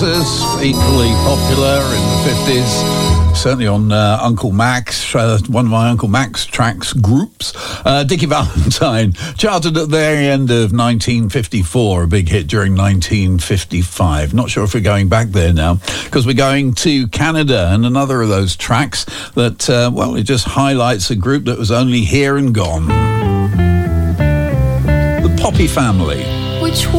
Equally popular in the 50s, certainly on Uncle Max, one of my Uncle Max tracks groups. Dickie Valentine charted at the very end of 1954, a big hit during 1955. Not sure if we're going back there now, because we're going to Canada, and another of those tracks that, it just highlights a group that was only here and gone. The Poppy Family. Which